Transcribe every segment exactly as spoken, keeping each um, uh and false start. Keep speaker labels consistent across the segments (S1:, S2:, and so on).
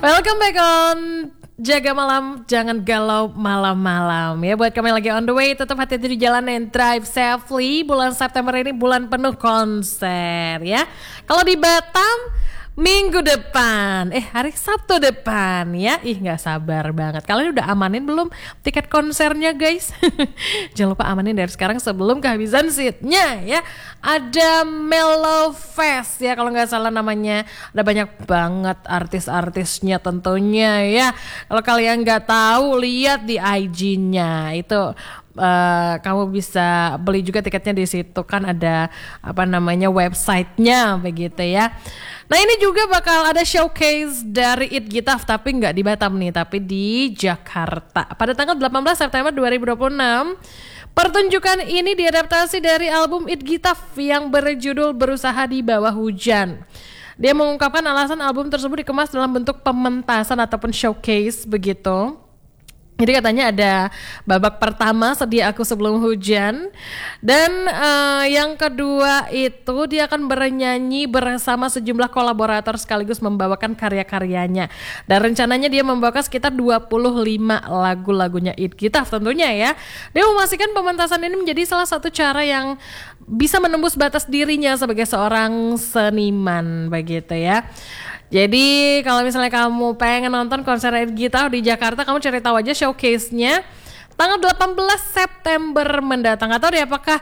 S1: Welcome back on Jaga Malam, jangan galau malam-malam ya. Buat kami lagi on the way, tetap hati-hati di jalan and drive safely. Bulan September ini bulan penuh konser ya. Kalau di Batam minggu depan, eh hari Sabtu depan ya. Ih gak sabar banget. Kalian udah amanin belum tiket konsernya guys? Jangan lupa amanin dari sekarang sebelum kehabisan seatnya ya. Ada Mellow Fest ya kalau gak salah namanya. Ada banyak banget artis-artisnya tentunya ya. Kalau kalian gak tahu, lihat di I G-nya itu. Uh, kamu bisa beli juga tiketnya di situ kan, ada apa namanya websitenya begitu ya. Nah ini juga bakal ada showcase dari It Gitaf, tapi nggak di Batam nih, tapi di Jakarta pada tanggal delapan belas September dua ribu dua puluh enam. Pertunjukan ini diadaptasi dari album It Gitaf yang berjudul Berusaha di Bawah Hujan. Dia mengungkapkan alasan album tersebut dikemas dalam bentuk pementasan ataupun showcase begitu. Jadi katanya ada babak pertama Sedia Aku Sebelum Hujan, dan uh, yang kedua itu dia akan bernyanyi bersama sejumlah kolaborator sekaligus membawakan karya-karyanya. Dan rencananya dia membawakan sekitar dua puluh lima lagu-lagunya It Gitaf tentunya ya. Dia memastikan pementasan ini menjadi salah satu cara yang bisa menembus batas dirinya sebagai seorang seniman begitu ya. Jadi kalau misalnya kamu pengen nonton konser It Gitaf di Jakarta, kamu cari tahu aja showcase-nya tanggal delapan belas September mendatang. Atau deh apakah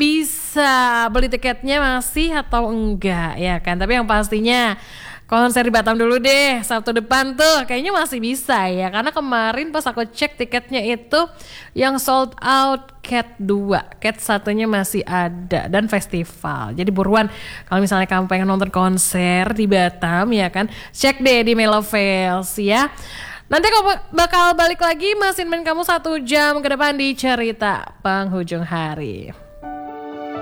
S1: bisa beli tiketnya masih atau enggak ya kan. Tapi yang pastinya konser di Batam dulu deh, Sabtu depan tuh kayaknya masih bisa ya. Karena kemarin pas aku cek tiketnya itu yang sold out Cat dua, Cat satunya masih ada, dan festival. Jadi buruan kalau misalnya kamu pengen nonton konser di Batam ya kan, cek deh di Mellow Fest ya. Nanti aku bakal balik lagi masin main kamu satu jam ke depan di Cerita Penghujung Hari.